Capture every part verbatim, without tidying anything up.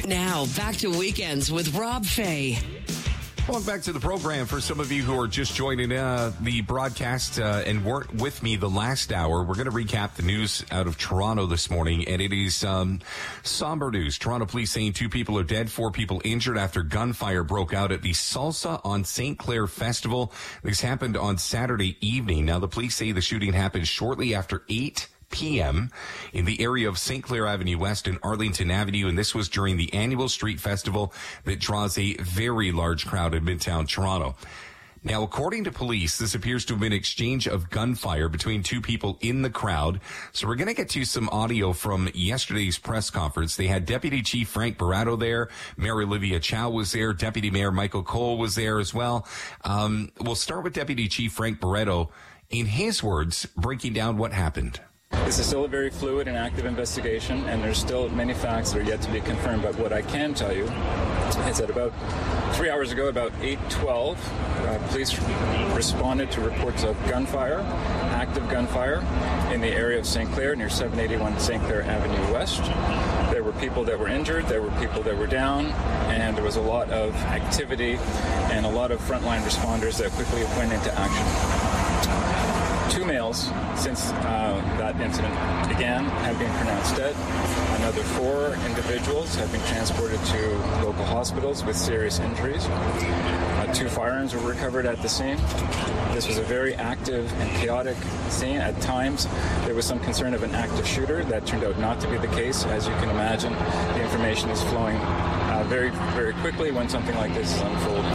Now, back to Weekends with Rob Fay. Welcome back to the program. For some of you who are just joining uh, the broadcast uh, and weren't with me the last hour, we're going to recap the news out of Toronto this morning, and it is um, somber news. Toronto police saying two people are dead, four people injured after gunfire broke out at the Salsa on Saint Clair Festival. This happened on Saturday evening. Now, the police say the shooting happened shortly after eight p.m. in the area of Saint Clair Avenue West and Arlington Avenue, and this was during the annual street festival that draws a very large crowd in Midtown Toronto. Now, according to police, this appears to have been an exchange of gunfire between two people in the crowd. So we're going to get to some audio from yesterday's press conference. They had Deputy Chief Frank Barato there. Mayor Olivia Chow was there. Deputy Mayor Michael Cole was there as well. Um, we'll start with Deputy Chief Frank Barato. In his words, breaking down what happened. This is still a very fluid and active investigation, and there's still many facts that are yet to be confirmed. But what I can tell you is that about three hours ago, about eight twelve, uh, police responded to reports of gunfire, active gunfire, in the area of Saint Clair, near seven eighty-one Saint Clair Avenue West. There were people that were injured, there were people that were down, and there was a lot of activity and a lot of frontline responders that quickly went into action. Two males, since uh, that incident began, have been pronounced dead. Another four individuals have been transported to local hospitals with serious injuries. Uh, two firearms were recovered at the scene. This was a very active and chaotic scene. At times, there was some concern of an active shooter. That turned out not to be the case. As you can imagine, the information is flowing uh, very, very quickly when something like this is unfolding.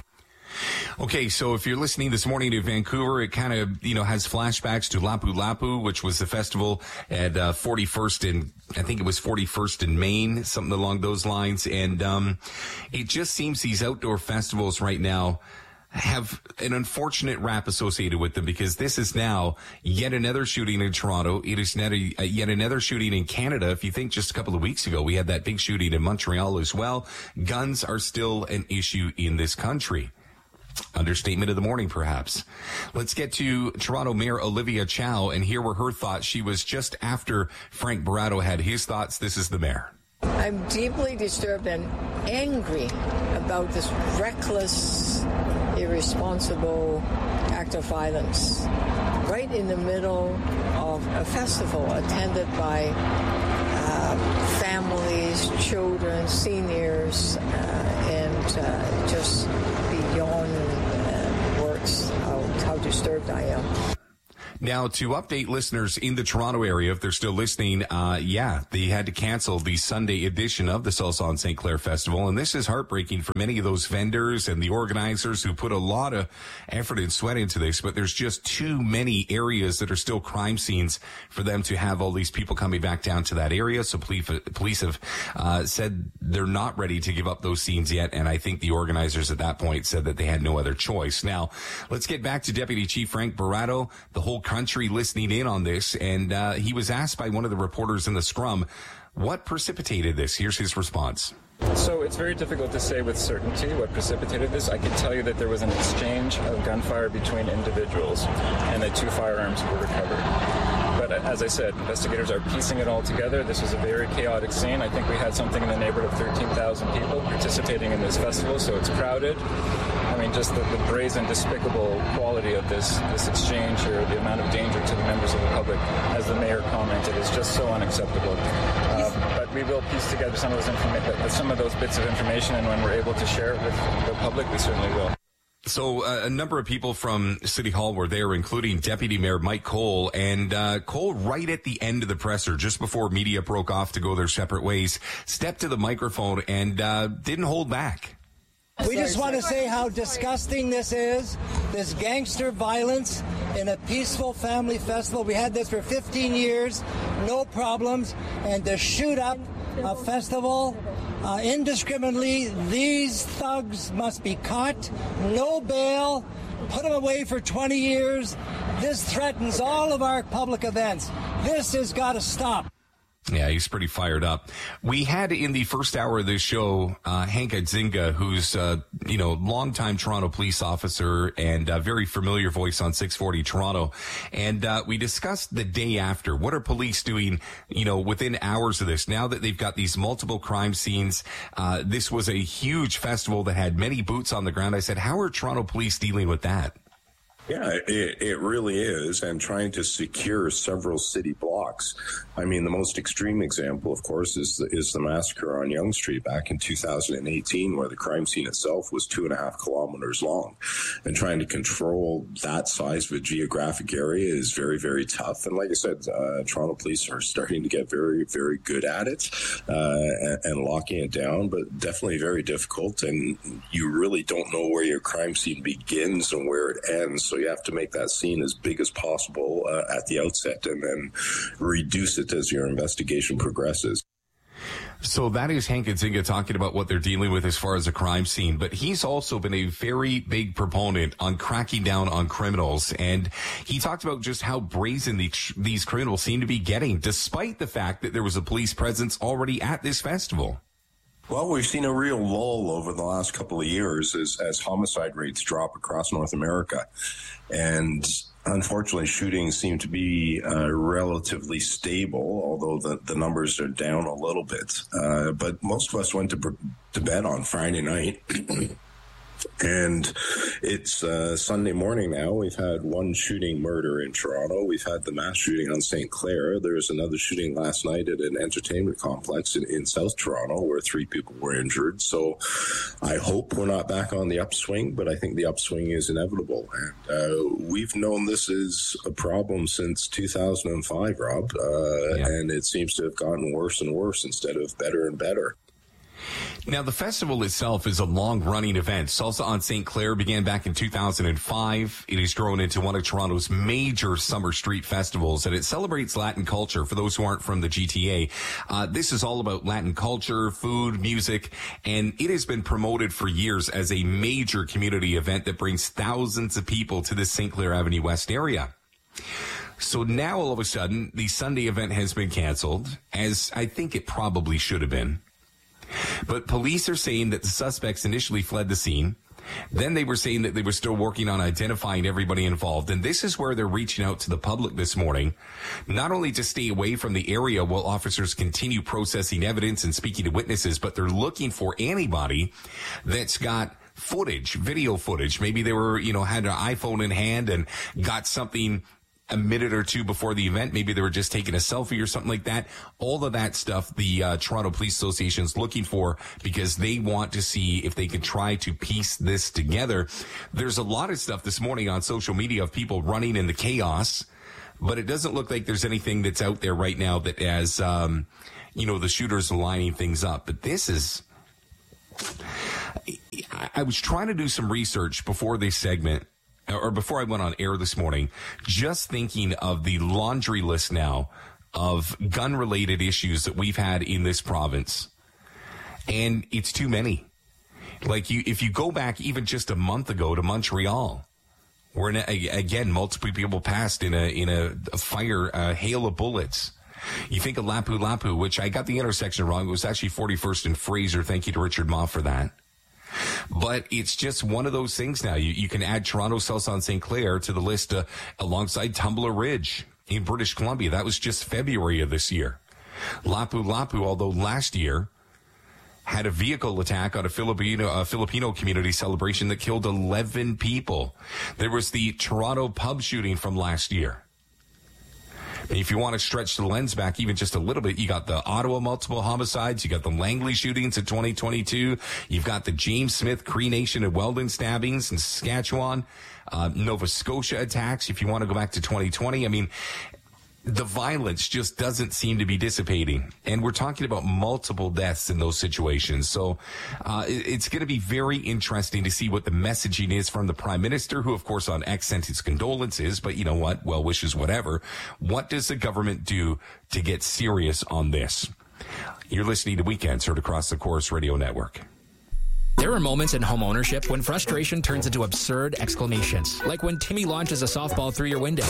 Okay, so if you're listening this morning to Vancouver, it kind of, you know, has flashbacks to Lapu Lapu, which was the festival at uh, forty-first in, I think it was forty-first in Maine, something along those lines. And um, it just seems these outdoor festivals right now have an unfortunate rap associated with them, because this is now yet another shooting in Toronto. It is net a, yet another shooting in Canada. If you think just a couple of weeks ago, we had that big shooting in Montreal as well. Guns are still an issue in this country. Understatement of the morning, perhaps. Let's get to Toronto Mayor Olivia Chow, and here were her thoughts. She was just after Frank Barato had his thoughts. This is the mayor. I'm deeply disturbed and angry about this reckless, irresponsible act of violence right in the middle of a festival attended by uh, families, children, seniors, uh, and uh, just beyond uh, words how, how disturbed I am. Now, to update listeners in the Toronto area, if they're still listening, uh, yeah, they had to cancel the Sunday edition of the Salsa on Saint Clair Festival. And this is heartbreaking for many of those vendors and the organizers who put a lot of effort and sweat into this. But there's just too many areas that are still crime scenes for them to have all these people coming back down to that area. So police, police have uh, said they're not ready to give up those scenes yet. And I think the organizers at that point said that they had no other choice. Now, let's get back to Deputy Chief Frank Barato. The whole country listening in on this, and uh, he was asked by one of the reporters in the scrum what precipitated this. Here's his response. So it's very difficult to say with certainty what precipitated this. I can tell you that there was an exchange of gunfire between individuals and that two firearms were recovered. But as I said, investigators are piecing it all together. This was a very chaotic scene. I think we had something in the neighborhood of thirteen thousand people participating in this festival, so it's crowded. I mean, just the, the brazen, despicable quality of this, this exchange here, the amount of danger to the members of the public, as the mayor commented, is just so unacceptable. Uh, but we will piece together some of those informa- some of those bits of information, and when we're able to share it with the public, we certainly will. So uh, a number of people from City Hall were there, including Deputy Mayor Mike Cole. And uh, Cole, right at the end of the presser, just before media broke off to go their separate ways, stepped to the microphone and uh, didn't hold back. We just want to say how disgusting this is, this gangster violence in a peaceful family festival. We had this for fifteen years, no problems, and to shoot up a festival uh, indiscriminately, these thugs must be caught, no bail, put them away for twenty years. This threatens all of our public events. This has got to stop. Yeah, he's pretty fired up. We had in the first hour of this show, uh, Hank Adzinga, who's, uh, you know, longtime Toronto police officer and a very familiar voice on six forty Toronto. And, uh, we discussed the day after. What are police doing, you know, within hours of this? Now that they've got these multiple crime scenes, uh, this was a huge festival that had many boots on the ground. I said, how are Toronto police dealing with that? Yeah, it, it really is, and trying to secure several city blocks. I mean, the most extreme example, of course, is the, is the massacre on Yonge Street back in two thousand eighteen, where the crime scene itself was two and a half kilometers long. And trying to control that size of a geographic area is very, very tough. And like I said, uh, Toronto police are starting to get very, very good at it uh, and, and locking it down, but definitely very difficult. And you really don't know where your crime scene begins and where it ends. So you have to make that scene as big as possible uh, at the outset and then reduce it as your investigation progresses. So that is Hank Adzinga talking about what they're dealing with as far as a crime scene. But he's also been a very big proponent on cracking down on criminals. And he talked about just how brazen the, these criminals seem to be getting, despite the fact that there was a police presence already at this festival. Well, we've seen a real lull over the last couple of years as, as homicide rates drop across North America. And unfortunately, shootings seem to be uh, relatively stable, although the, the numbers are down a little bit. Uh, but most of us went to, to bed on Friday night. And it's uh, Sunday morning now. We've had one shooting murder in Toronto. We've had the mass shooting on Saint Clair. There was another shooting last night at an entertainment complex in, in South Toronto where three people were injured. So I hope we're not back on the upswing, but I think the upswing is inevitable. And uh, we've known this is a problem since two thousand five, Rob, uh, yeah. and it seems to have gotten worse and worse instead of better and better. Now, the festival itself is a long-running event. Salsa on Saint Clair began back in two thousand five. It has grown into one of Toronto's major summer street festivals, and it celebrates Latin culture. For those who aren't from the G T A, uh, this is all about Latin culture, food, music, and it has been promoted for years as a major community event that brings thousands of people to the Saint Clair Avenue West area. So now, all of a sudden, the Sunday event has been canceled, as I think it probably should have been. But police are saying that the suspects initially fled the scene. Then they were saying that they were still working on identifying everybody involved. And this is where they're reaching out to the public this morning, not only to stay away from the area while officers continue processing evidence and speaking to witnesses, but they're looking for anybody that's got footage, video footage. Maybe they were, you know, had an iPhone in hand and got something a minute or two before the event. Maybe they were just taking a selfie or something like that. All of that stuff the uh, Toronto Police Association is looking for because they want to see if they can try to piece this together. There's a lot of stuff this morning on social media of people running in the chaos, but it doesn't look like there's anything that's out there right now that has, um, you know, the shooters lining things up. But this is... I was trying to do some research before this segment, or before I went on air this morning, just thinking of the laundry list now of gun-related issues that we've had in this province. And it's too many. Like, you, if you go back even just a month ago to Montreal, where, in a, again, multiple people passed in a in a, a fire, a hail of bullets. You think of Lapu Lapu, which I got the intersection wrong. It was actually forty-first and Fraser. Thank you to Richard Moff for that. But it's just one of those things now. You, you can add Toronto South on Saint Clair to the list uh, alongside Tumbler Ridge in British Columbia. That was just February of this year. Lapu Lapu, although last year, had a vehicle attack on a Filipino, a Filipino community celebration that killed eleven people. There was the Toronto pub shooting from last year. If you want to stretch the lens back even just a little bit, you got the Ottawa multiple homicides, you got the Langley shootings in twenty twenty-two, you've got the James Smith Cree Nation and Weldon stabbings in Saskatchewan, uh, Nova Scotia attacks, if you want to go back to twenty twenty. I mean, the violence just doesn't seem to be dissipating. And we're talking about multiple deaths in those situations. So uh, it's going to be very interesting to see what the messaging is from the Prime Minister, who, of course, on X sent his condolences. But you know what? Well wishes, whatever. What does the government do to get serious on this? You're listening to Weekends, heard across the Chorus Radio Network. There are moments in home ownership when frustration turns into absurd exclamations, like when Timmy launches a softball through your window,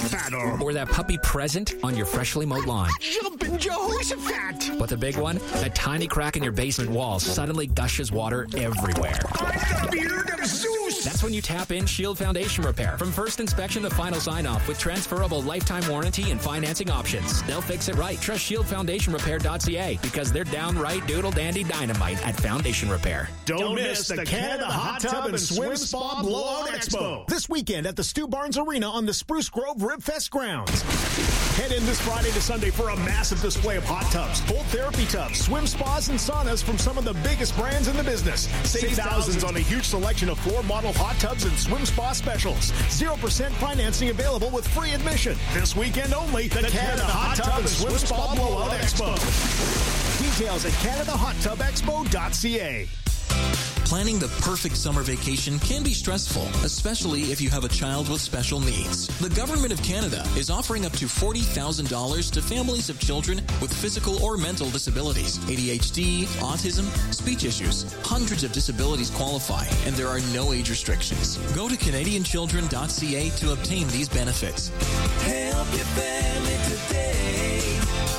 or that puppy present on your freshly mowed lawn. Jumpin' Jehoshaphat! But the big one, a tiny crack in your basement wall suddenly gushes water everywhere. I'm the beard of Zeus! That's when you tap in Shield Foundation Repair. From first inspection to final sign-off with transferable lifetime warranty and financing options. They'll fix it right. Trust shield foundation repair dot c a because they're downright doodle-dandy dynamite at Foundation Repair. Don't, Don't miss the Canada Hot Tub and Swim Spa Blowout Expo this weekend at the Stu Barnes Arena on the Spruce Grove Ribfest grounds. Head in this Friday to Sunday for a massive display of hot tubs, cold therapy tubs, swim spas, and saunas from some of the biggest brands in the business. Save thousands on a huge selection of floor model hot tubs and swim spa specials. zero percent financing available with free admission. This weekend only, the, the Canada, Canada Hot Tub and Swim Spa Blowout Expo. Details at canada hot tub expo dot c a. Planning the perfect summer vacation can be stressful, especially if you have a child with special needs. The Government of Canada is offering up to forty thousand dollars to families of children with physical or mental disabilities, A D H D, autism, speech issues. Hundreds of disabilities qualify, and there are no age restrictions. Go to canadian children dot c a to obtain these benefits. Help your family today.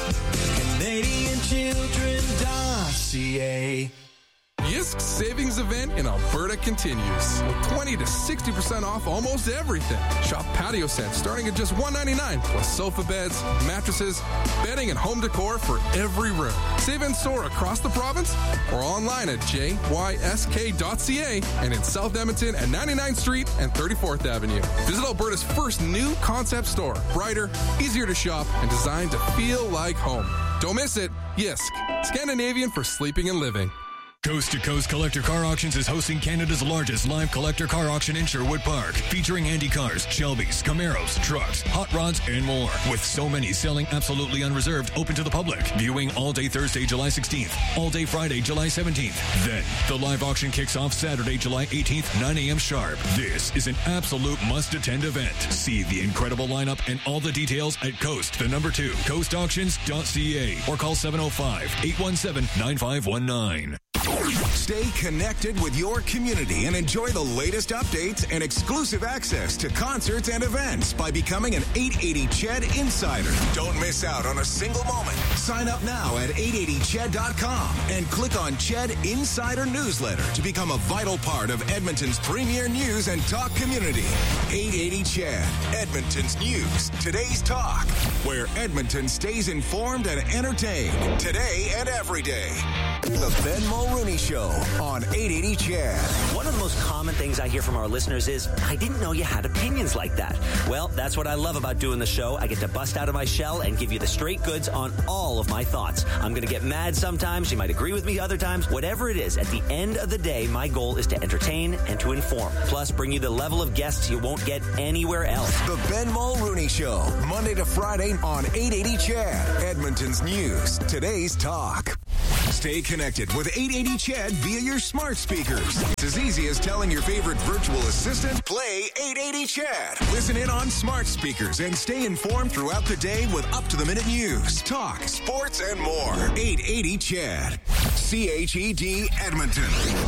canadian children dot c a. Yisk's savings event in Alberta continues with twenty to sixty percent off almost everything. Shop patio sets starting at just one ninety-nine, plus sofa beds, mattresses, bedding, and home decor for every room. Save in store across the province or online at j y s k dot c a and in South Edmonton at ninety-ninth Street and thirty-fourth Avenue. Visit Alberta's first new concept store. Brighter, easier to shop, and designed to feel like home. Don't miss it. Yisk, Scandinavian for sleeping and living. Coast to Coast Collector Car Auctions is hosting Canada's largest live collector car auction in Sherwood Park, featuring Andy cars, Shelbys, Camaros, trucks, hot rods, and more. With so many selling absolutely unreserved, open to the public. Viewing all day Thursday, July sixteenth, all day Friday, July seventeenth. Then, the live auction kicks off Saturday, July eighteenth, nine a.m. sharp. This is an absolute must-attend event. See the incredible lineup and all the details at Coast, the number two, coast auctions dot c a, or call seven oh five, eight one seven, nine five one nine. Stay connected with your community and enjoy the latest updates and exclusive access to concerts and events by becoming an eight eighty C H E D Insider. Don't miss out on a single moment. Sign up now at eight eighty C H E D dot com and click on C H E D Insider Newsletter to become a vital part of Edmonton's premier news and talk community. eight eighty C H E D, Edmonton's news, today's talk, where Edmonton stays informed and entertained today and every day. The Ben Mulrooney Show on eight eighty C H E D. One of the most common things I hear from our listeners is, I didn't know you had opinions like that. Well, that's what I love about doing the show. I get to bust out of my shell and give you the straight goods on all of my thoughts. I'm going to get mad sometimes. You might agree with me other times. Whatever it is, at the end of the day, my goal is to entertain and to inform. Plus, bring you the level of guests you won't get anywhere else. The Ben Mulrooney Show, Monday to Friday on eight eighty C H E D. Edmonton's news, today's talk. Stay connected with eight eighty C H E D via your smart speakers. It's as easy as telling your favorite virtual assistant, play eight eighty C H E D. Listen in on smart speakers and stay informed throughout the day with up-to-the-minute news, talk, sports, and more. eight eighty C H E D. C H E D Edmonton.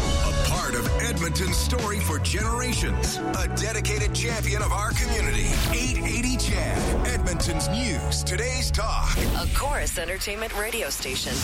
A part of Edmonton's story for generations. A dedicated champion of our community. eight eighty C H E D. Edmonton's news, today's talk. A Chorus Entertainment radio station.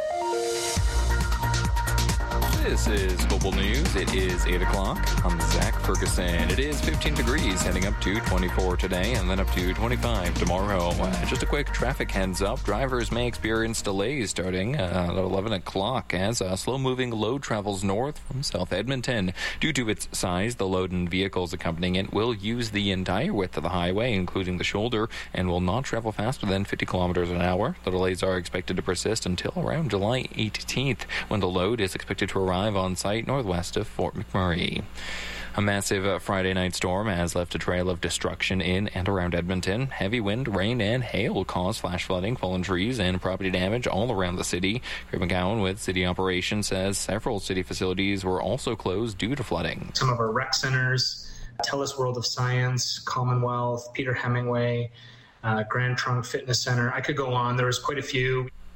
This is Global News. It is eight o'clock. I'm Zach Ferguson. It is fifteen degrees, heading up to twenty-four today and then up to twenty-five tomorrow. Uh, just a quick traffic heads up. Drivers may experience delays starting uh, at eleven o'clock as a slow-moving load travels north from South Edmonton. Due to its size, the load and vehicles accompanying it will use the entire width of the highway, including the shoulder, and will not travel faster than fifty kilometers an hour. The delays are expected to persist until around July eighteenth, when the load is expected to arrive on site northwest of Fort McMurray. A massive uh, Friday night storm has left a trail of destruction in and around Edmonton. Heavy wind, rain, and hail caused flash flooding, fallen trees, and property damage all around the city. Craig McGowan with City Operations says several city facilities were also closed due to flooding. Some of our rec centers, TELUS World of Science, Commonwealth, Peter Hemingway, uh, Grand Trunk Fitness Center. I could go on. There was quite a few.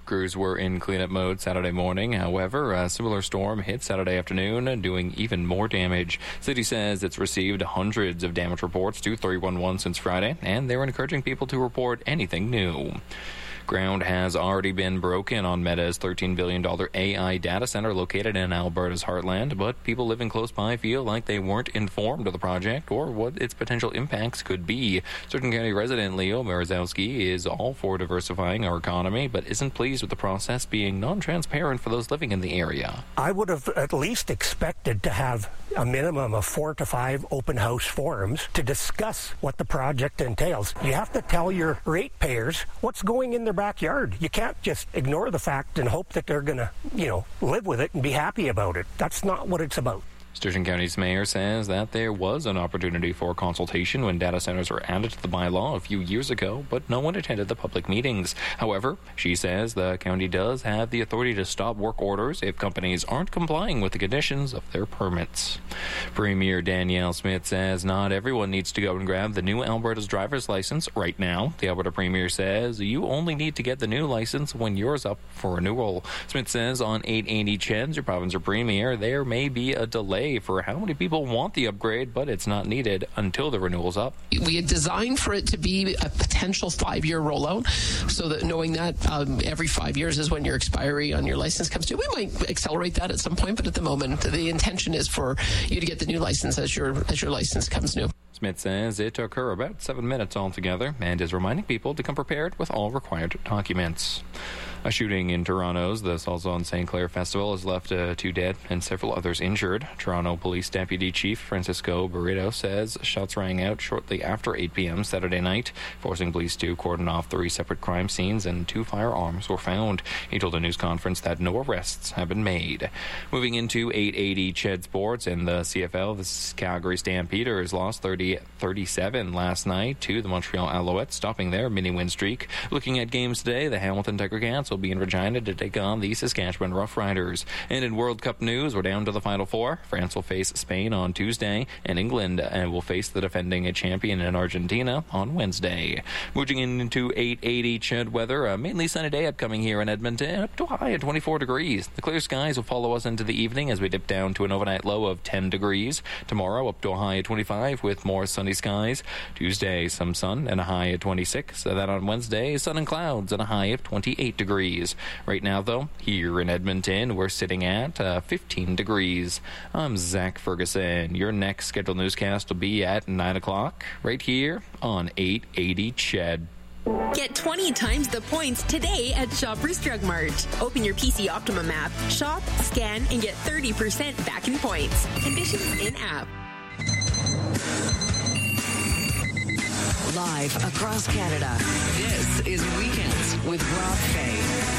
Crews were in cleanup mode Saturday morning. However, a similar storm hit Saturday afternoon, doing even more damage. City says it's received hundreds of damage reports to three one one since Friday, and they're encouraging people to report anything new. Ground has already been broken on Meta's thirteen billion dollars A I data center located in Alberta's heartland, but people living close by feel like they weren't informed of the project or what its potential impacts could be. Certain County resident Leo Marozowski is all for diversifying our economy, but isn't pleased with the process being non-transparent for those living in the area. I would have at least expected to have a minimum of four to five open house forums to discuss what the project entails. You have to tell your ratepayers what's going in their backyard. You can't just ignore the fact and hope that they're going to, you know, live with it and be happy about it. That's not what it's about. Sturgeon County's mayor says that there was an opportunity for consultation when data centers were added to the bylaw a few years ago, but no one attended the public meetings. However, she says the county does have the authority to stop work orders if companies aren't complying with the conditions of their permits. Premier Danielle Smith says not everyone needs to go and grab the new Alberta's driver's license right now. The Alberta Premier says you only need to get the new license when yours up for renewal. Smith says on eight eighty C H E D S, your province premier, there may be a delay for how many people want the upgrade, but it's not needed until the renewal's up. We had designed for it to be a potential five-year rollout, so that knowing that um, every five years is when your expiry on your license comes due. We might accelerate that at some point, but at the moment, the intention is for you to get the new license as your as your license comes new. Smith says it took her about seven minutes altogether and is reminding people to come prepared with all required documents. A shooting in Toronto's the Salzon Saint Clair Festival has left uh, two dead and several others injured. Toronto Police Deputy Chief Francisco Burrito says shots rang out shortly after eight p.m. Saturday night, forcing police to cordon off three separate crime scenes, and two firearms were found. He told a news conference that no arrests have been made. Moving into eight eighty C H E D Sports in the C F L, the Calgary Stampeders lost thirty thirty-seven last night to the Montreal Alouettes, stopping their mini-win streak. Looking at games today, the Hamilton Tiger Cats will be in Regina to take on the Saskatchewan Roughriders. And in World Cup news, we're down to the Final Four. France will face Spain on Tuesday, and England uh, will face the defending champion in Argentina on Wednesday. Moving into eight eighty C H E D weather, a mainly sunny day upcoming here in Edmonton, up to a high of twenty-four degrees. The clear skies will follow us into the evening as we dip down to an overnight low of ten degrees. Tomorrow, up to a high of twenty-five with more sunny skies. Tuesday, some sun and a high of twenty-six. So that on Wednesday, sun and clouds and a high of twenty-eight degrees. Right now, though, here in Edmonton, we're sitting at uh, fifteen degrees. I'm Zach Ferguson. Your next scheduled newscast will be at nine o'clock right here on eight eighty C H E D. Get twenty times the points today at Shoppers Drug Mart. Open your P C Optimum app, shop, scan, and get thirty percent back in points. Conditions in-app. Live across Canada, this is Weekends with Rob Fay.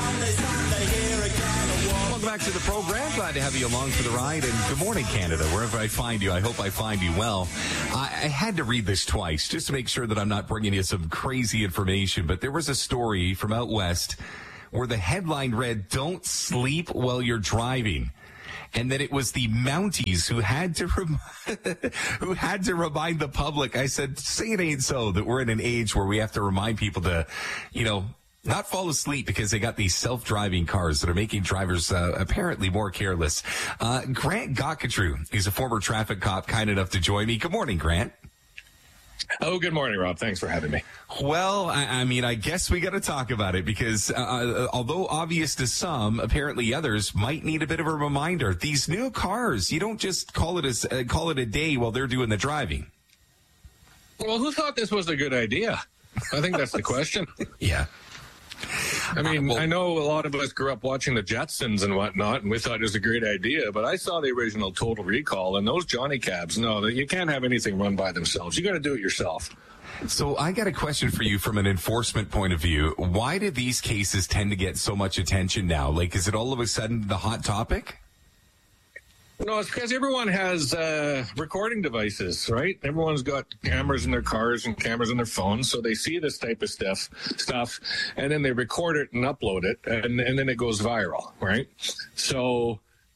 Welcome back to the program. Glad to have you along for the ride. And good morning, Canada. Wherever I find you, I hope I find you well. I, I had to read this twice just to make sure that I'm not bringing you some crazy information. But there was a story from out west where the headline read, "Don't sleep while you're driving." And then it was the Mounties who had to rem- who had to remind the public. I said, say it ain't so, that we're in an age where we have to remind people to, you know, not fall asleep because they got these self-driving cars that are making drivers uh, apparently more careless. Uh, Grant Gockatrew is a former traffic cop, kind enough to join me. Good morning, Grant. Oh, good morning, Rob. Thanks for having me. Well, I, I mean, I guess we got to talk about it because uh, although obvious to some, apparently others might need a bit of a reminder. These new cars, you don't just call it a, uh, call it a day while they're doing the driving. Well, who thought this was a good idea? I think that's the question. Yeah. I mean, uh, well, I know a lot of us grew up watching the Jetsons and whatnot, and we thought it was a great idea, but I saw the original Total Recall, and those Johnny Cabs, no, you can't have anything run by themselves. You got to do it yourself. So I got a question for you from an enforcement point of view. Why do these cases tend to get so much attention now? Like, is it all of a sudden the hot topic? No, it's because everyone has uh, recording devices, right? Everyone's got cameras in their cars and cameras in their phones, so they see this type of stuff, stuff, and then they record it and upload it, and, and then it goes viral, right? So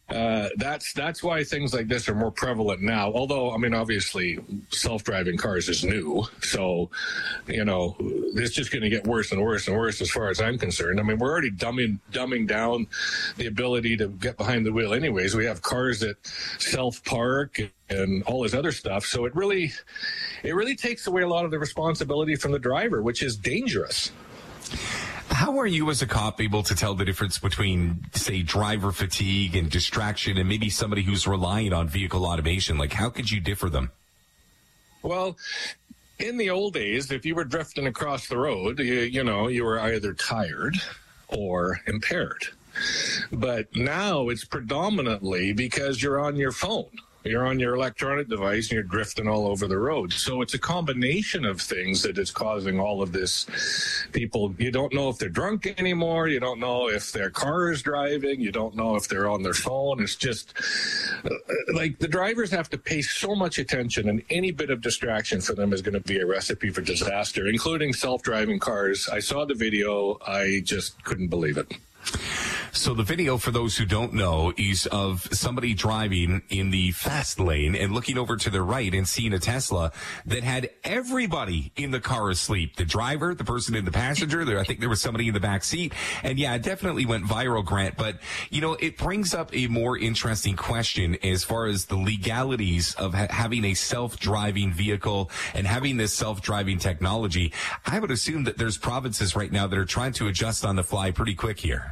Uh, that's that's why things like this are more prevalent now. Although, I mean, obviously, self-driving cars is new, so you know it's just going to get worse and worse and worse as far as I'm concerned. I mean, we're already dumbing dumbing down the ability to get behind the wheel. Anyways, we have cars that self-park and all this other stuff. So it really, it really takes away a lot of the responsibility from the driver, which is dangerous. How are you as a cop able to tell the difference between, say, driver fatigue and distraction and maybe somebody who's relying on vehicle automation? Like, how could you differ them? Well, in the old days, if you were drifting across the road, you, you know, you were either tired or impaired. But now it's predominantly because you're on your phone. You're on your electronic device and you're drifting all over the road. So it's a combination of things that is causing all of this. People, you don't know if they're drunk anymore. You don't know if their car is driving. You don't know if they're on their phone. It's just uh, like the drivers have to pay so much attention, and any bit of distraction for them is going to be a recipe for disaster, including self-driving cars. I saw the video. I just couldn't believe it. So the video, for those who don't know, is of somebody driving in the fast lane and looking over to the right and seeing a Tesla that had everybody in the car asleep. The driver, the person in the passenger, there, I think there was somebody in the back seat. And yeah, it definitely went viral, Grant. But, you know, it brings up a more interesting question as far as the legalities of ha- having a self-driving vehicle and having this self-driving technology. I would assume that there's provinces right now that are trying to adjust on the fly pretty quick here.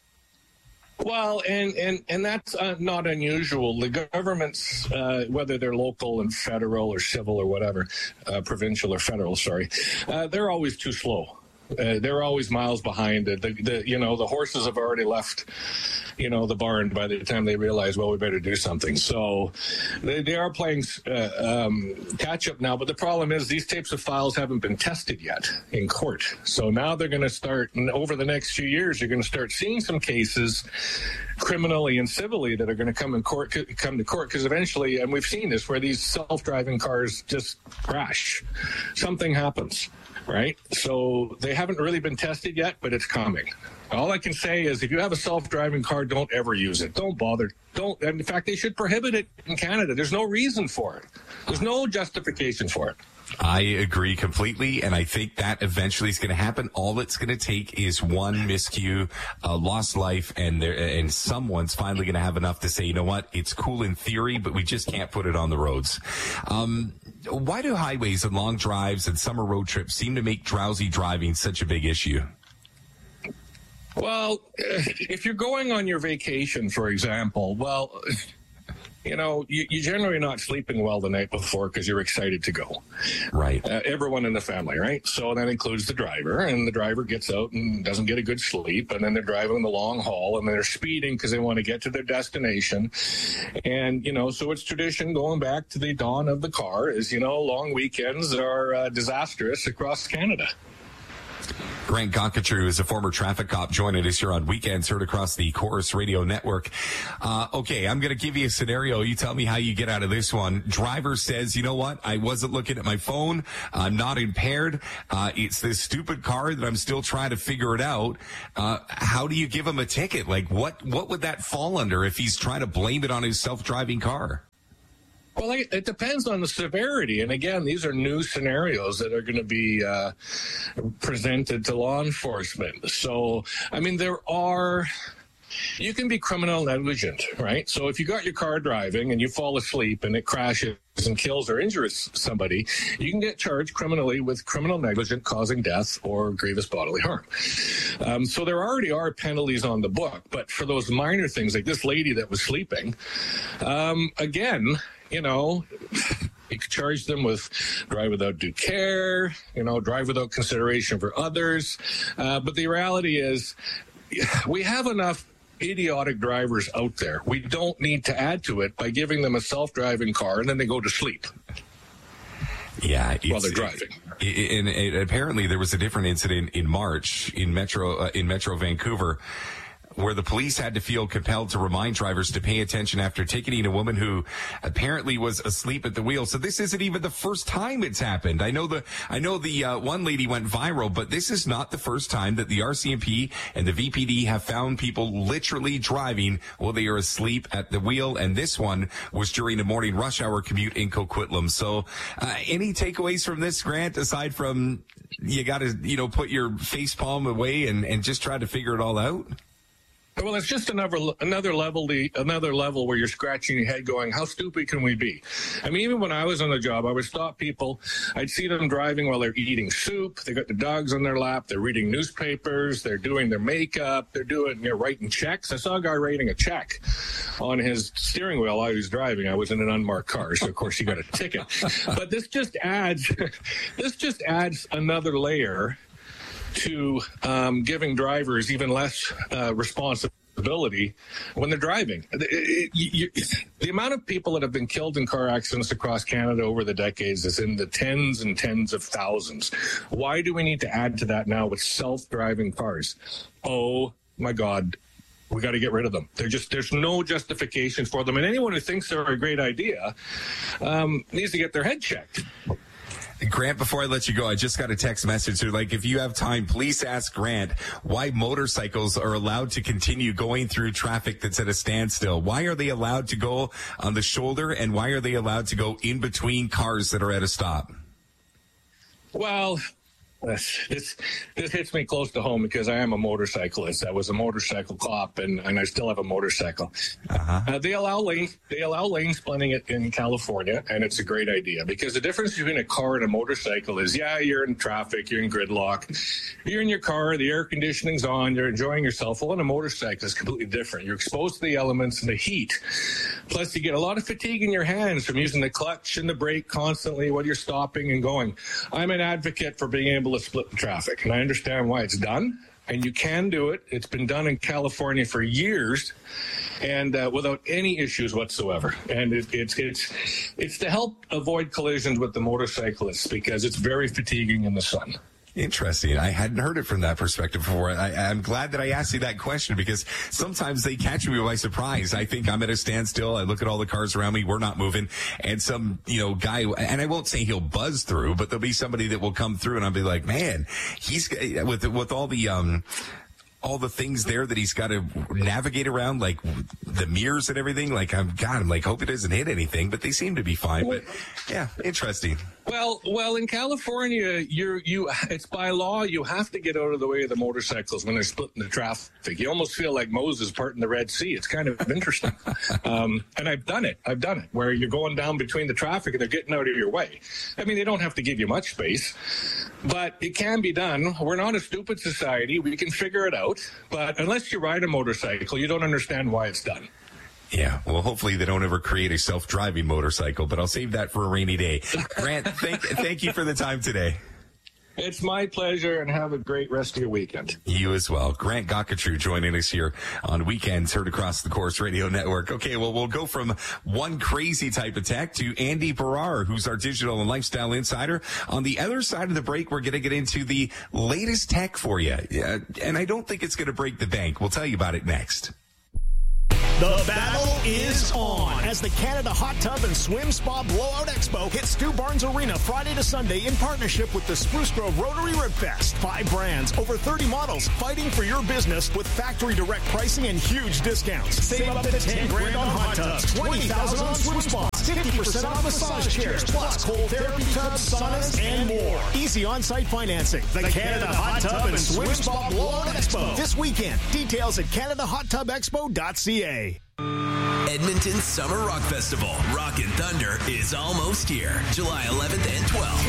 Well, and, and, and that's uh, not unusual. The governments, uh, whether they're local and federal or civil or whatever, uh, provincial or federal, sorry, uh, they're always too slow. Uh, they're always miles behind. The, the, the, you know, the horses have already left, you know, the barn by the time they realize, well, we better do something. So they, they are playing uh, um, catch up now. But the problem is these types of files haven't been tested yet in court. So now they're going to start, and over the next few years, you're going to start seeing some cases criminally and civilly that are going to come in court, come to court, because eventually, and we've seen this, where these self-driving cars just crash. Something happens. Right? So they haven't really been tested yet, but it's coming. All I can say is if you have a self-driving car, don't ever use it. Don't bother. Don't. And in fact, they should prohibit it in Canada. There's no reason for it. There's no justification for it. I agree completely, and I think that eventually is going to happen. All it's going to take is one miscue, a lost life, and there, and someone's finally going to have enough to say, you know what, it's cool in theory, but we just can't put it on the roads. Um, why do highways and long drives and summer road trips seem to make drowsy driving such a big issue? Well, if you're going on your vacation, for example, well, you know, you, you're generally not sleeping well the night before because you're excited to go. Right. Uh, everyone in the family, right? So that includes the driver, and the driver gets out and doesn't get a good sleep, and then they're driving the long haul, and they're speeding because they want to get to their destination. And, you know, so it's tradition going back to the dawn of the car is, you know, long weekends are uh, disastrous across Canada. Grant Goncatrew is a former traffic cop joining us here on Weekends, heard across the Chorus Radio Network. Uh, okay, I'm going to give you a scenario. You tell me how you get out of this one. Driver says, you know what? I wasn't looking at my phone. I'm not impaired. Uh, it's this stupid car that I'm still trying to figure it out. Uh, how do you give him a ticket? Like, what, what would that fall under if he's trying to blame it on his self-driving car? Well, it depends on the severity. And again, these are new scenarios that are going to be uh, presented to law enforcement. So, I mean, there are... You can be criminal negligent, right? So if you got your car driving and you fall asleep and it crashes and kills or injures somebody, you can get charged criminally with criminal negligence causing death or grievous bodily harm. Um, so there already are penalties on the book. But for those minor things like this lady that was sleeping, um, again, you know, you could charge them with drive without due care, you know, drive without consideration for others. Uh, but the reality is we have enough idiotic drivers out there. We don't need to add to it by giving them a self-driving car and then they go to sleep. Yeah, while they're driving. It, it, and it, apparently there was a different incident in March in Metro uh, in Metro Vancouver. where the police had to feel compelled to remind drivers to pay attention after ticketing a woman who apparently was asleep at the wheel. So this isn't even the first time it's happened. I know the I know the uh, one lady went viral, but this is not the first time that the R C M P and the V P D have found people literally driving while they are asleep at the wheel. And this one was during a morning rush hour commute in Coquitlam. So uh, any takeaways from this, Grant, aside from you got to, you know, put your face palm away and, and just try to figure it all out? Well, it's just another another level the another level where you're scratching your head going, how stupid can we be? I mean, even when I was on the job, I would stop people. I'd see them driving while they're eating soup. They got the dogs on their lap. They're reading newspapers. They're doing their makeup. They're doing, you know, writing checks. I saw a guy writing a check on his steering wheel while he was driving. I was in an unmarked car, so of course he got a ticket. But this just adds this just adds another layer to um, giving drivers even less uh, responsibility when they're driving. It, it, you, the amount of people that have been killed in car accidents across Canada over the decades is in the tens and tens of thousands. Why do we need to add to that now with self-driving cars? Oh, my God. We got to get rid of them. They're just, there's no justification for them. And anyone who thinks they're a great idea um, needs to get their head checked. Grant, before I let you go, I just got a text message here. Like, if you have time, please ask Grant why motorcycles are allowed to continue going through traffic that's at a standstill. Why are they allowed to go on the shoulder, and why are they allowed to go in between cars that are at a stop? Well, This, this this hits me close to home because I am a motorcyclist. I was a motorcycle cop, and, and I still have a motorcycle. Uh-huh. Uh, they allow lane they allow lane splitting it in California, and it's a great idea because the difference between a car and a motorcycle is, yeah, you're in traffic, you're in gridlock, you're in your car, the air conditioning's on, you're enjoying yourself. Well, on a motorcycle, it's completely different. You're exposed to the elements and the heat. Plus, you get a lot of fatigue in your hands from using the clutch and the brake constantly while you're stopping and going. I'm an advocate for being able to split the traffic, and I understand why it's done, and you can do it. It's been done in California for years, and uh, without any issues whatsoever. And it, it's it's it's to help avoid collisions with the motorcyclists because it's very fatiguing in the sun. Interesting. I hadn't heard it from that perspective before. I, I'm glad that I asked you that question because sometimes they catch me by surprise. I think I'm at a standstill. I look at all the cars around me. We're not moving. And some, you know, guy, and I won't say he'll buzz through, but there'll be somebody that will come through and I'll be like, man, he's with, with all the, um, all the things there that he's got to navigate around, like the mirrors and everything. Like, I'm, God, I'm like, hope it doesn't hit anything, but they seem to be fine. But yeah, interesting. Well, well, in California, you're you. It's by law you have to get out of the way of the motorcycles when they're splitting the traffic. You almost feel like Moses parting the Red Sea. It's kind of interesting, um, and I've done it. I've done it where you're going down between the traffic and they're getting out of your way. I mean, they don't have to give you much space, but it can be done. We're not a stupid society. We can figure it out. But unless you ride a motorcycle, you don't understand why it's done. Yeah, well, hopefully they don't ever create a self-driving motorcycle, but I'll save that for a rainy day. Grant, thank, thank you for the time today. It's my pleasure, and have a great rest of your weekend. You as well. Grant Gockatru joining us here on Weekends, heard across the Corus Radio Network. Okay, well, we'll go from one crazy type of tech to Andy Barrar, who's our digital and lifestyle insider. On the other side of the break, we're going to get into the latest tech for you. Yeah, and I don't think it's going to break the bank. We'll tell you about it next. The battle is on as the Canada Hot Tub and Swim Spa Blowout Expo hits Stu Barnes Arena Friday to Sunday in partnership with the Spruce Grove Rotary Rib Fest. Five brands, over thirty models, fighting for your business with factory direct pricing and huge discounts. Save up to ten grand on hot tubs, twenty thousand on swim spas, fifty percent on massage chairs, plus cold therapy tubs, saunas, and more. Easy on-site financing. The, the Canada, Canada Hot Tub and Swim Spa Blowout Expo this weekend. Details at canada hot tub expo dot c a. Edmonton's Summer Rock Festival, Rockin' Thunder, is almost here. July eleventh and twelfth.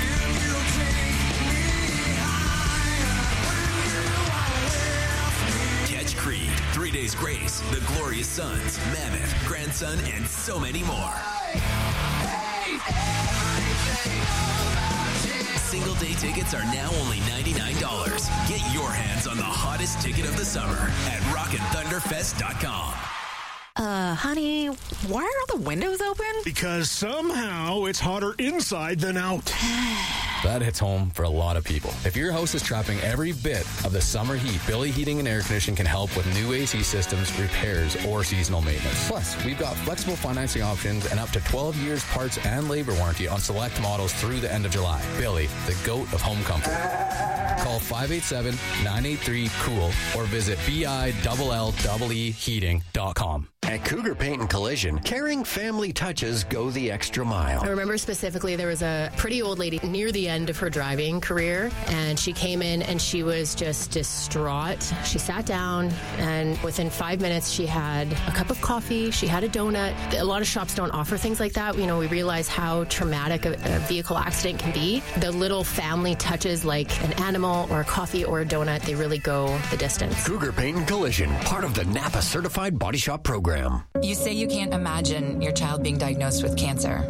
Catch Creed, Three Days Grace, The Glorious Sons, Mammoth, Grandson, and so many more. Single day tickets are now only ninety-nine dollars. Get your hands on the hottest ticket of the summer at rockin thunder fest dot com. Uh, honey, why are all the windows open? Because somehow it's hotter inside than out. That hits home for a lot of people. If your house is trapping every bit of the summer heat, Billy Heating and Air Conditioning can help with new A C systems, repairs, or seasonal maintenance. Plus, we've got flexible financing options and up to twelve years parts and labor warranty on select models through the end of July. Billy, the GOAT of home comfort. Call five eight seven, nine eight three, COOL or visit B I L L E E heating dot com. At Cougar Paint and Collision, caring family touches go the extra mile. I remember specifically there was a pretty old lady near the end of her driving career, and she came in and she was just distraught. She sat down, and within five minutes she had a cup of coffee, she had a donut. A lot of shops don't offer things like that. You know, we realize how traumatic a, a vehicle accident can be. The little family touches like an animal or a coffee or a donut, they really go the distance. Cougar Paint and Collision, part of the Napa Certified Body Shop program. You say you can't imagine your child being diagnosed with cancer,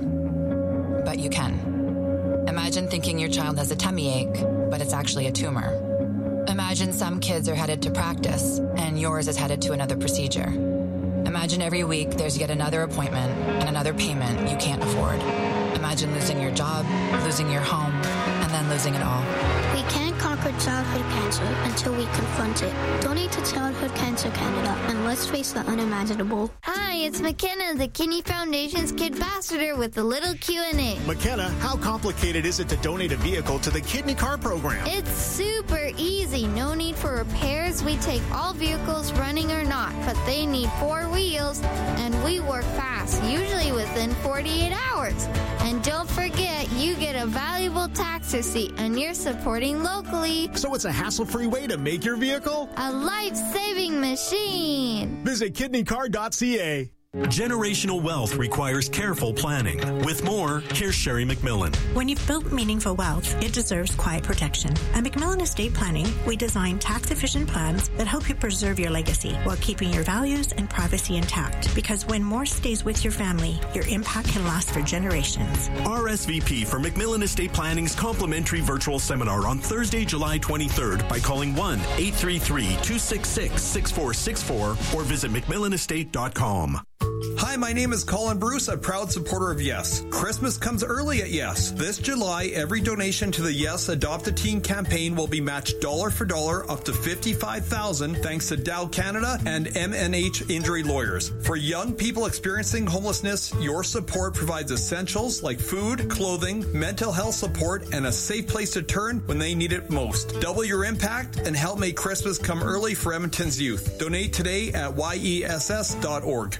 but you can. Imagine thinking your child has a tummy ache, but it's actually a tumor. Imagine some kids are headed to practice, and yours is headed to another procedure. Imagine every week there's yet another appointment and another payment you can't afford. Imagine losing your job, losing your home, and then losing it all. We can't conquer childhood cancer until we confront it. Donate to Childhood Cancer Canada, and let's face the unimaginable. Hi, it's McKenna, the Kidney Foundation's Kid Ambassador with a little Q and A. McKenna, how complicated is it to donate a vehicle to the Kidney Car Program? It's super easy. No need for repairs. We take all vehicles, running or not, but they need four wheels, and we work fast, usually within forty-eight hours. And don't forget, you get a valuable tax receipt, and you're supporting locally. So it's a hassle-free way to make your vehicle a life-saving machine. Visit kidney car dot c a. Generational wealth requires careful planning. With more, here's Sherry McMillan. When you've built meaningful wealth, it deserves quiet protection. At McMillan Estate Planning, we design tax-efficient plans that help you preserve your legacy while keeping your values and privacy intact. Because when more stays with your family, your impact can last for generations. R S V P for McMillan Estate Planning's complimentary virtual seminar on Thursday, July twenty-third by calling one eight three three, two six six, six four six four or visit mcmillan estate dot com. Hi, my name is Colin Bruce, a proud supporter of Yes. Christmas comes early at Yes. This July, every donation to the Yes Adopt a Teen campaign will be matched dollar for dollar up to fifty-five thousand dollars thanks to Dow Canada and M N H Injury Lawyers. For young people experiencing homelessness, your support provides essentials like food, clothing, mental health support, and a safe place to turn when they need it most. Double your impact and help make Christmas come early for Edmonton's youth. Donate today at Y E S S dot org.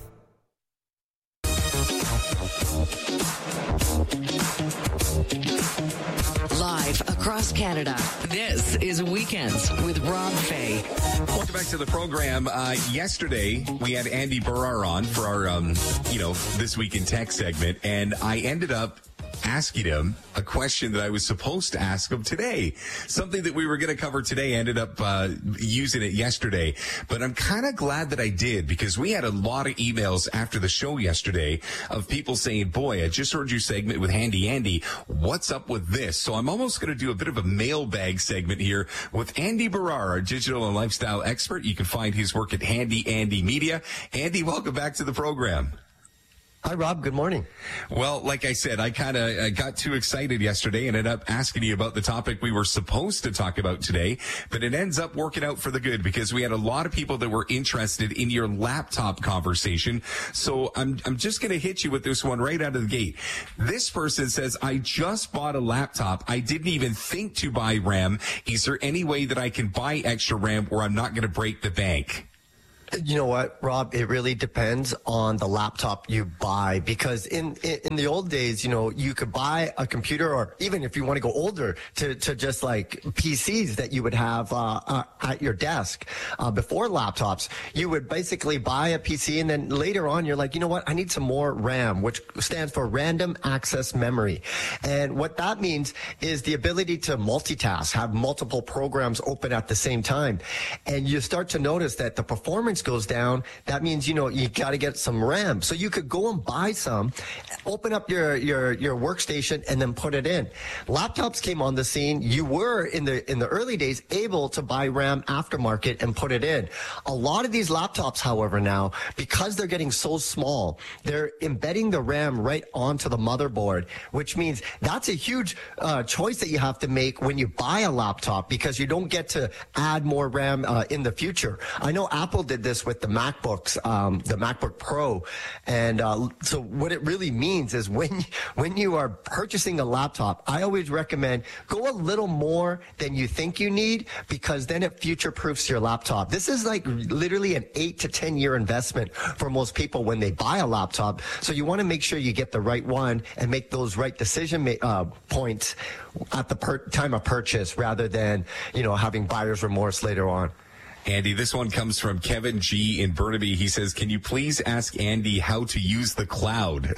Live across Canada, this is Weekends with Rob Fay. Welcome back to the program. Uh, yesterday, we had Andy Barrar on for our, um, you know, This Week in Tech segment, and I ended up asking him a question that I was supposed to ask him today. Something that we were going to cover today, ended up uh, using it yesterday. But I'm kind of glad that I did, because we had a lot of emails after the show yesterday of people saying, boy, I just heard your segment with Handy Andy. What's up with this? So I'm almost going to do a bit of a mailbag segment here with Andy Barrar, our digital and lifestyle expert. You can find his work at Handy Andy Media. Andy, welcome back to the program. Hi, Rob. Good morning. Well, like I said, I kind of got too excited yesterday and ended up asking you about the topic we were supposed to talk about today, but it ends up working out for the good, because we had a lot of people that were interested in your laptop conversation. So I'm, I'm just going to hit you with this one right out of the gate. This person says, I just bought a laptop. I didn't even think to buy RAM. Is there any way that I can buy extra RAM where I'm not going to break the bank? You know what, Rob? It really depends on the laptop you buy, because in, in in the old days, you know, you could buy a computer, or even if you want to go older, to to just like P Cs that you would have uh, uh, at your desk uh, before laptops. You would basically buy a P C, and then later on, you're like, you know what? I need some more RAM, which stands for Random Access Memory. And what that means is the ability to multitask, have multiple programs open at the same time, and you start to notice that the performance storage goes down, that means, you know, you got to get some RAM. So you could go and buy some, open up your, your, your workstation, and then put it in. Laptops came on the scene. You were, in the in the early days, able to buy RAM aftermarket and put it in. A lot of these laptops, however, now, because they're getting so small, they're embedding the RAM right onto the motherboard, which means that's a huge uh, choice that you have to make when you buy a laptop, because you don't get to add more RAM uh, in the future. I know Apple did this with the MacBooks, um, the MacBook Pro, and uh, so what it really means is when when you are purchasing a laptop, I always recommend go a little more than you think you need, because then it future-proofs your laptop. This is like literally an eight to ten year investment for most people when they buy a laptop. So you want to make sure you get the right one and make those right decision ma- uh, points at the per- time of purchase, rather than, you know, having buyer's remorse later on. Andy, this one comes from Kevin G. in Burnaby. He says, can you please ask Andy how to use the cloud?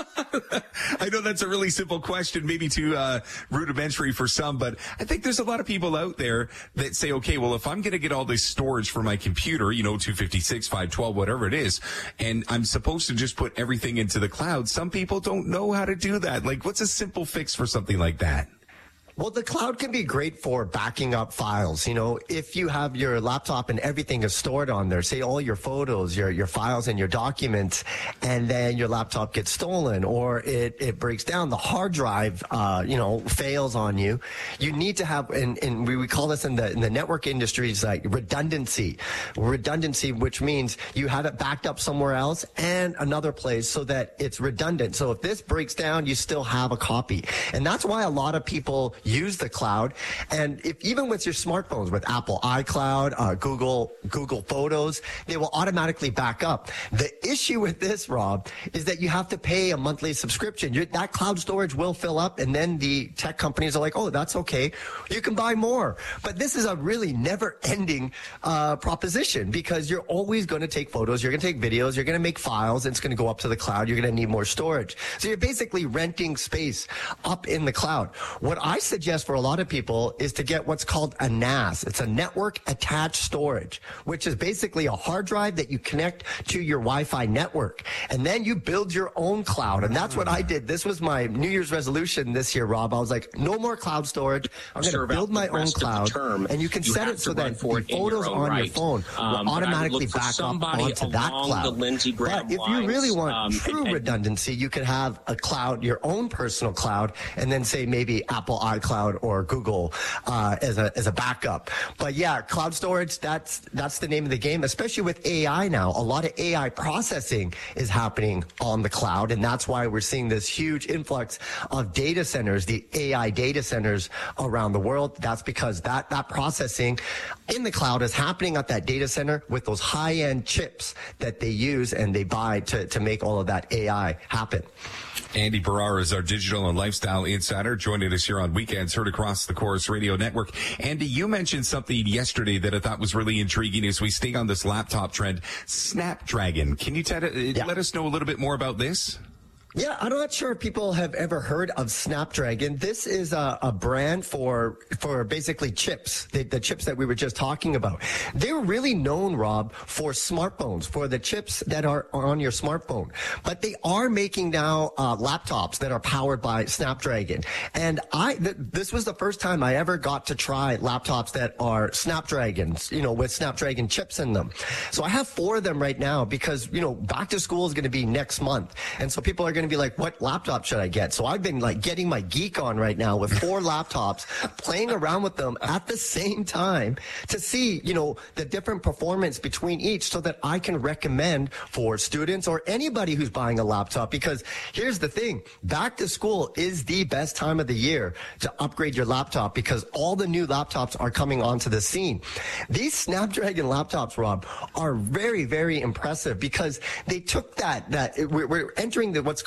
I know that's a really simple question, maybe too uh, rudimentary for some, but I think there's a lot of people out there that say, okay, well, if I'm going to get all this storage for my computer, you know, two fifty-six, five twelve, whatever it is, and I'm supposed to just put everything into the cloud, some people don't know how to do that. Like, what's a simple fix for something like that? Well, the cloud can be great for backing up files. You know, if you have your laptop and everything is stored on there, say all your photos, your, your files and your documents, and then your laptop gets stolen or it, it breaks down, the hard drive, uh, you know, fails on you. You need to have, and, and we, we call this in the, in the network industries, like redundancy. Redundancy, which means you have it backed up somewhere else and another place so that it's redundant. So if this breaks down, you still have a copy. And that's why a lot of people use the cloud. And if even with your smartphones, with Apple iCloud, uh, Google, Google Photos, they will automatically back up. The issue with this, Rob, is that you have to pay a monthly subscription. You're, that cloud storage will fill up, and then the tech companies are like, oh, that's okay. You can buy more. But this is a really never-ending uh, proposition, because you're always going to take photos, you're going to take videos, you're going to make files, and it's going to go up to the cloud. You're going to need more storage. So you're basically renting space up in the cloud. What I suggest for a lot of people is to get what's called a N A S. It's a network attached storage, which is basically a hard drive that you connect to your Wi-Fi network. And then you build your own cloud. And that's what I did. This was my New Year's resolution this year, Rob. I was like, no more cloud storage. I'm going to build my own cloud. Term, and you can you set it so that the photos on right. your phone will um, automatically back up onto that cloud. But if you really want um, true and, and, redundancy, you could have a cloud, your own personal cloud, and then say maybe Apple iCloud or Google uh, as a as a backup. But yeah, cloud storage, that's that's the name of the game, especially with A I now. A lot of A I processing is happening on the cloud, and that's why we're seeing this huge influx of data centers, the A I data centers around the world. That's because that, that processing in the cloud is happening at that data center with those high-end chips that they use and they buy to, to make all of that A I happen. Andy Barrar is our digital and lifestyle insider, joining us here on Weekends, heard across the Chorus Radio Network. Andy, you mentioned something yesterday that I thought was really intriguing as we stay on this laptop trend, Snapdragon. Can you t- yeah. let us know a little bit more about this? Yeah, I'm not sure if people have ever heard of Snapdragon. This is a, a brand for for basically chips, the, the chips that we were just talking about. They're really known, Rob, for smartphones, for the chips that are on your smartphone. But they are making now uh, laptops that are powered by Snapdragon. And I, th- this was the first time I ever got to try laptops that are Snapdragons, you know, with Snapdragon chips in them. So I have four of them right now because, you know, back to school is going to be next month. And so people are going to be like, what laptop should I get? So I've been like getting my geek on right now with four laptops, playing around with them at the same time to see, you know, the different performance between each so that I can recommend for students or anybody who's buying a laptop. Because here's the thing, back to school is the best time of the year to upgrade your laptop because all the new laptops are coming onto the scene. These Snapdragon laptops, Rob, are very, very impressive because they took that, that we're, we're entering the, what's called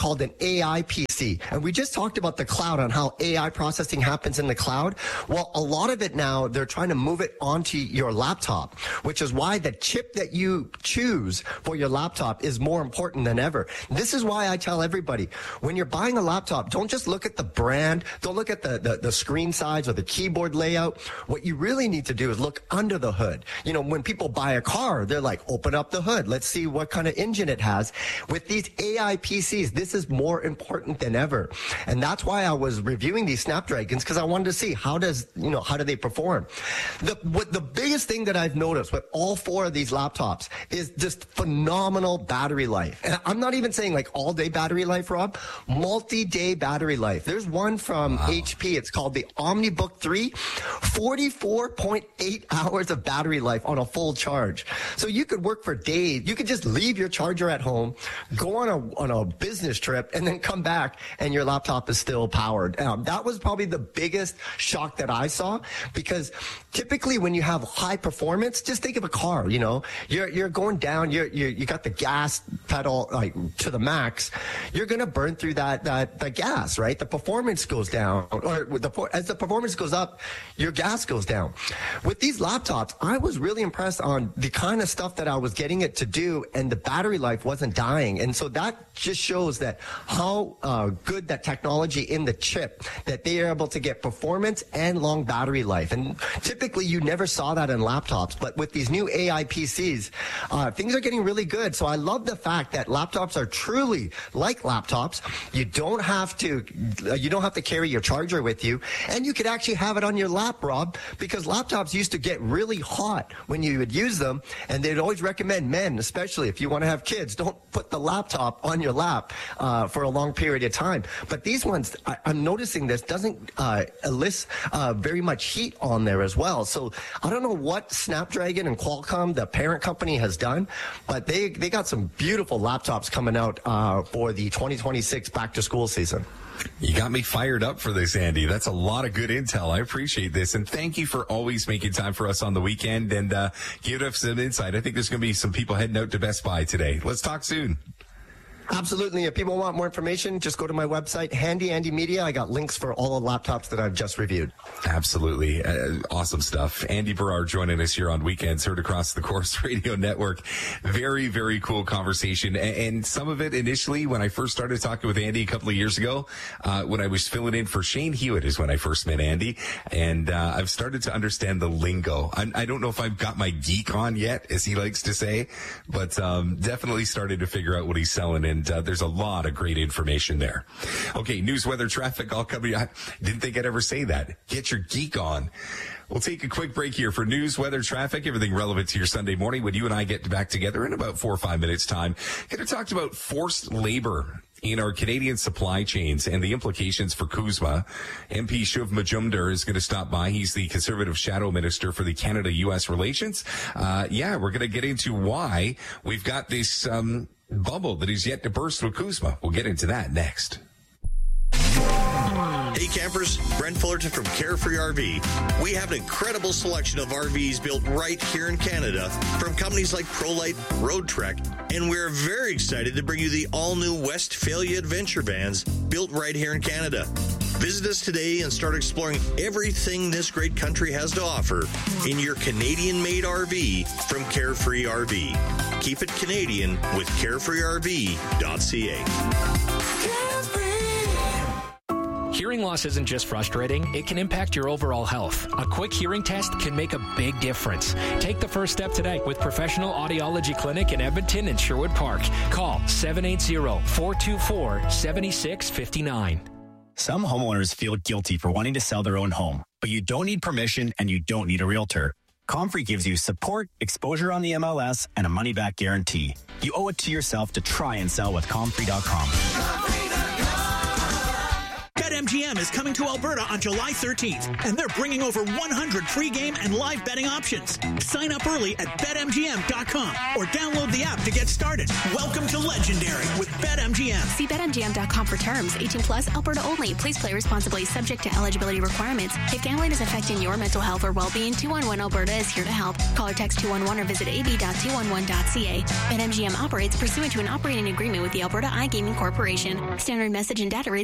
called an A I P C. And we just talked about the cloud, on how A I processing happens in the cloud. Well, a lot of it now, they're trying to move it onto your laptop, which is why the chip that you choose for your laptop is more important than ever. This is why I tell everybody, when you're buying a laptop, don't just look at the brand, don't look at the, the, the screen size or the keyboard layout. What you really need to do is look under the hood. You know, when people buy a car, they're like, open up the hood. Let's see what kind of engine it has. With these A I P Cs, this is more important than ever. And that's why I was reviewing these Snapdragons, because I wanted to see how does, you know, how do they perform. The, what the biggest thing that I've noticed with all four of these laptops is just phenomenal battery life. And I'm not even saying like all day battery life, Rob, multi-day battery life. There's one from wow. H P. It's called the OmniBook three, forty-four point eight hours of battery life on a full charge. So you could work for days. You could just leave your charger at home, go on a, on a business trip, and then come back and your laptop is still powered. Um, that was probably the biggest shock that I saw, because typically when you have high performance, just think of a car, you know, you're, you're going down, you're, you're, you got the gas pedal like to the max, you're going to burn through that, that, that gas, right? The performance goes down, or the, as the performance goes up, your gas goes down. With these laptops, I was really impressed on the kind of stuff that I was getting it to do, and the battery life wasn't dying. And so that just shows that how uh, good that technology in the chip, that they are able to get performance and long battery life. And typically you never saw that in laptops, but with these new A I P Cs, uh, things are getting really good. So I love the fact that laptops are truly like laptops. You don't have to, uh, you don't have to carry your charger with you, and you could actually have it on your lap, Rob, because laptops used to get really hot when you would use them, and they'd always recommend, men, especially if you want to have kids, don't put the laptop on your lap uh, for a long period of time. But these ones, I, I'm noticing this doesn't uh, elicit uh, very much heat on there as well. So I don't know what Snapdragon and Qualcomm, the parent company, has done, but they, they got some beautiful laptops coming out uh, for the twenty twenty-six back to school season. You got me fired up for this, Andy. That's a lot of good intel. I appreciate this. And thank you for always making time for us on the weekend and uh, giving us some insight. I think there's going to be some people heading out to Best Buy today. Let's talk soon. Absolutely. If people want more information, just go to my website, Handy Andy Media. I got links for all the laptops that I've just reviewed. Absolutely. Uh, awesome stuff. Andy Berard joining us here on Weekends, heard across the Corus Radio Network. Very, very cool conversation. And, and some of it initially, when I first started talking with Andy a couple of years ago, uh, when I was filling in for Shane Hewitt is when I first met Andy. And uh, I've started to understand the lingo. I'm, I don't know if I've got my geek on yet, as he likes to say, but um, definitely started to figure out what he's selling in. And uh, there's a lot of great information there. Okay, news, weather, traffic, all coming. I didn't think I'd ever say that. Get your geek on. We'll take a quick break here for news, weather, traffic, everything relevant to your Sunday morning when you and I get back together in about four or five minutes' time. Going to talk about forced labor in our Canadian supply chains and the implications for CUSMA. M P Shiv Majumdar is going to stop by. He's the Conservative Shadow Minister for the Canada-U S relations. Uh, yeah, we're going to get into why we've got this um, bubble that is yet to burst with CUSMA. We'll get into that next. Hey campers, Brent Fullerton from Carefree R V. We have an incredible selection of R Vs built right here in Canada from companies like ProLite, Road Trek, and we're very excited to bring you the all-new Westphalia Adventure Vans built right here in Canada. Visit us today and start exploring everything this great country has to offer in your Canadian-made R V from Carefree R V. Keep it Canadian with carefree R V dot C A. Hearing loss isn't just frustrating, it can impact your overall health. A quick hearing test can make a big difference. Take the first step today with Professional Audiology Clinic in Edmonton and Sherwood Park. Call seven eight zero, four two four, seven six five nine. Some homeowners feel guilty for wanting to sell their own home, but you don't need permission and you don't need a realtor. Comfrey gives you support, exposure on the M L S, and a money-back guarantee. You owe it to yourself to try and sell with Comfrey dot com. BetMGM is coming to Alberta on July thirteenth, and they're bringing over one hundred free game and live betting options. Sign up early at bet M G M dot com or download the app to get started. Welcome to Legendary with BetMGM. See bet M G M dot com for terms. eighteen plus, Alberta only. Please play responsibly, subject to eligibility requirements. If gambling is affecting your mental health or well-being, two one one Alberta is here to help. Call or text two one one or visit a b dot two one one dot c a. BetMGM operates pursuant to an operating agreement with the Alberta iGaming Corporation. Standard message and data rates